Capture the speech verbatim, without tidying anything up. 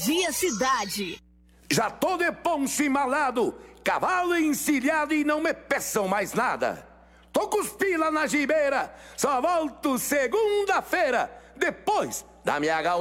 Dia Cidade. Já tô de poncho embalado, cavalo encilhado e não me peçam mais nada. Tô com os pila na gibeira, só volto segunda-feira, depois da minha gaúcha.